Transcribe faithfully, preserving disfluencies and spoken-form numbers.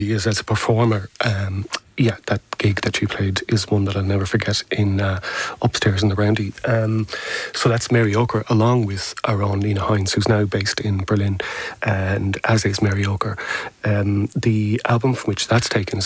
is as a performer. Um, yeah, that gig that she played is one that I'll never forget in uh, upstairs in the Roundy. Um, so that's Mary Oker, along with our own Lena Hines, who's now based in Berlin, and as is Mary Oker. Um, the album from which that's taken is